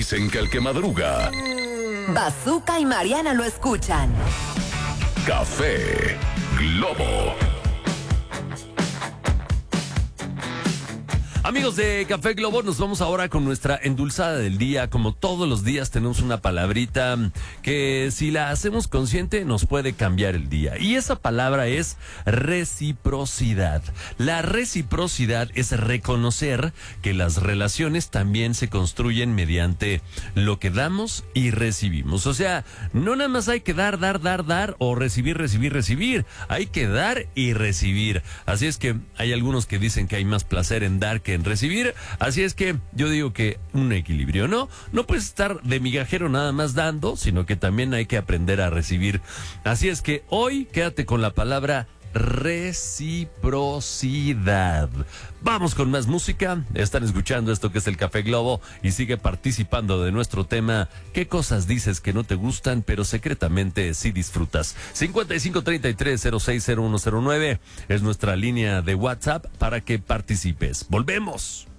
Dicen que el que madruga, Bazooka y Mariana lo escuchan. Café Globo. Amigos de Café Globo, nos vamos ahora con nuestra endulzada del día. Como todos los días tenemos una palabrita que si la hacemos consciente nos puede cambiar el día. Y esa palabra es reciprocidad. La reciprocidad es reconocer que las relaciones también se construyen mediante lo que damos y recibimos. O sea, no nada más hay que dar o recibir. Hay que dar y recibir. Así es que hay algunos que dicen que hay más placer en dar que en recibir, así es que yo digo que un equilibrio, no puedes estar de migajero nada más dando, sino que también hay que aprender a recibir. Así es que hoy quédate con la palabra reciprocidad. Vamos con más música. Están escuchando esto que es el Café Globo y sigue participando de nuestro tema. ¿Qué cosas dices que no te gustan pero secretamente sí disfrutas? 5533-060109 es nuestra línea de WhatsApp para que participes. Volvemos.